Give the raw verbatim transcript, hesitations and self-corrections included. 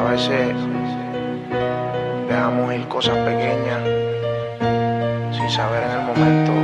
A veces dejamos ir cosas pequeñas sin saber en el momento